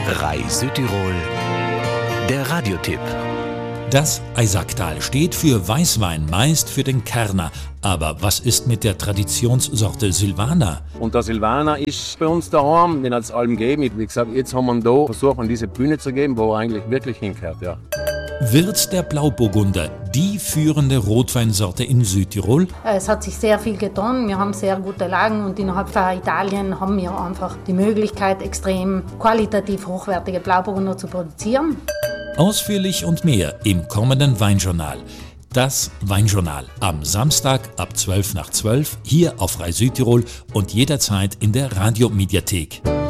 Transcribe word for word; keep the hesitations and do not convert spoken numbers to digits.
Rai Südtirol, der Radiotipp. Das Eisacktal steht für Weißwein, meist für den Kerner. Aber was ist mit der Traditionssorte Silvaner? Und der Silvaner ist bei uns daheim, den hat es allem gegeben. Wie gesagt, jetzt haben wir da versucht, diese Bühne zu geben, wo er eigentlich wirklich hingehört. Ja. Wird der Blauburgunder die führende Rotweinsorte in Südtirol? Es hat sich sehr viel getan. Wir haben sehr gute Lagen und innerhalb von Italien haben wir einfach die Möglichkeit, extrem qualitativ hochwertige Blauburgunder zu produzieren. Ausführlich und mehr im kommenden Weinjournal. Das Weinjournal am Samstag ab zwölf nach zwölf hier auf Rai Südtirol und jederzeit in der Radiomediathek.